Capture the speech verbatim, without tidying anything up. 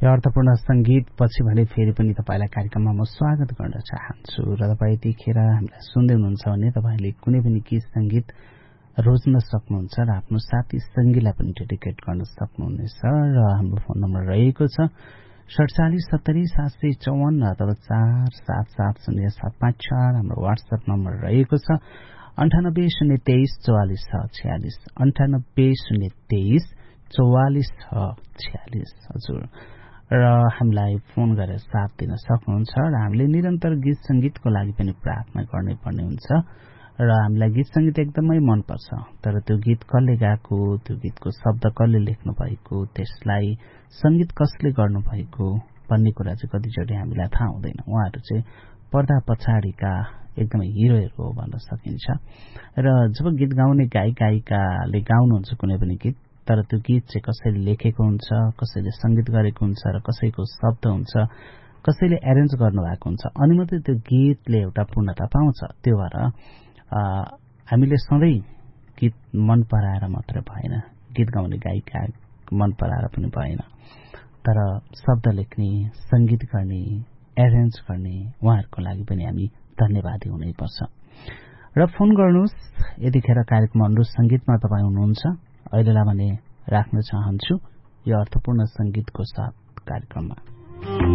यो अर्थपूर्ण संगीत पछि भने फेरि पनि तपाईलाई कार्यक्रममा म स्वागत गर्न चाहन्छु र तपाईँ यतिखेर हामीलाई सुन्दै हुनुहुन्छ भने तपाईले कुनै पनि गीत संगीत रोज्न सक्नुहुन्छ र आफ्नो साथी संगीलाई पनि डेडिकेट गर्न सक्नुहुनेछ र हाम्रो फोन नम्बर रहेको छ सडचालीस सत्तरी सात सय चौवन्न अथवा चार सात सात शून्य सात पाँच चार। हाम्रो व्हाट्सएप नम्बर रहेको छ अन्ठानब्बे शून्य तेइस चौवालिस छ छयालिस अन्ठानब्बे शून्य तेइस चौवालिस छ छयालिस। हजुर र हामीलाई फोन गरेर साथ दिन सक्नुहुन्छ र हामीले निरन्तर गीत संगीतको लागि पनि प्रार्थना गर्नै पर्ने हुन्छ र हामीलाई गीत संगीत एकदमै मनपर्छ तर त्यो गीत कसले गाएको त्यो गीतको शब्द कसले लेख्नु भएको त्यसलाई संगीत कसले गर्नु भएको भन्ने कुरा चाहिँ कतिचोटि हामीलाई थाहा हुँदैन। उहाँहरू चाहिँ पर्दा पछाडिका एकदमै हिरोहरू हो भन्न सकिन्छ र जब गीत गाउने गायक गायिकाले गाउनुहुन्छ कुनै पनि गीत तर त्यो गीत चाहिँ कसैले लेखेको हुन्छ कसैले संगीत गरेको हुन्छ र कसैको शब्द हुन्छ कसैले एरेन्ज गर्नुभएको हुन्छ अनि मात्रै त्यो गीतले एउटा पूर्णता पाउँछ। त्यो भएर हामीले सधैँ गीत मन पराएर मात्र भएन गीत गाउने गायिका मन पराएर पनि भएन तर शब्द लेख्ने संगीत गर्ने एरेन्ज गर्ने उहाँहरूको लागि पनि हामी धन्यवादी हुनैपर्छ र फोन गर्नुहोस् यतिखेर कार्यक्रम अनुरोध संगीतमा तपाईँ हुनुहुन्छ। अहिलेलाई भने राख्न चाहन्छु यो अर्थपूर्ण संगीतको साथ कार्यक्रममा।